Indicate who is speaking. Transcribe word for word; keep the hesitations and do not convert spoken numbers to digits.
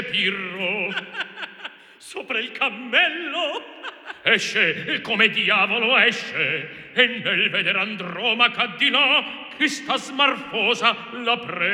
Speaker 1: Pirro sopra il cammello esce come diavolo esce e nel veder Andromaca di là che sta smarfosa la pre